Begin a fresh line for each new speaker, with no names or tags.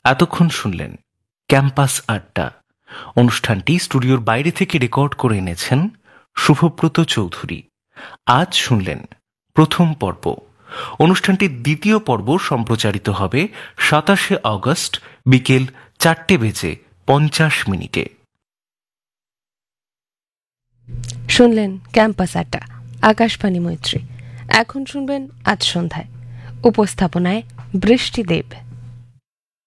এতক্ষণ শুনলেন ক্যাম্পাস আড্ডা। অনুষ্ঠানটি স্টুডিওর বাইরে থেকে রেকর্ড করে এনেছেন শুভব্রত চৌধুরী। আজ শুনলেন প্রথম পর্ব। অনুষ্ঠানটির দ্বিতীয় পর্ব সম্প্রচারিত হবে 27 অগস্ট বিকেল 4:50
শুনলেন ক্যাম্পাস আড্ডা, আকাশবাণী মৈত্রী। এখন শুনবেন আজ সন্ধ্যায়। উপস্থাপনায় বৃষ্টি দেব।